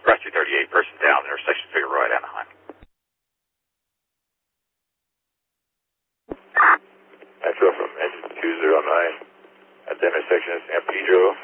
Rescue 38, person down, intersection Figueroa at Anaheim. Metro from engine 209 at the intersection of San Pedro